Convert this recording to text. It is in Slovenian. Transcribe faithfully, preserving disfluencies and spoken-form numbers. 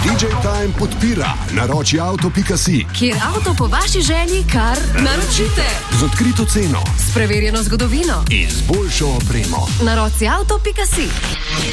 D J Time podpira naroči avto pika si, kjer avto po vaši želji kar naročite. Z odkrito ceno, s preverjeno zgodovino in z boljšo opremo. naroči avto pika si.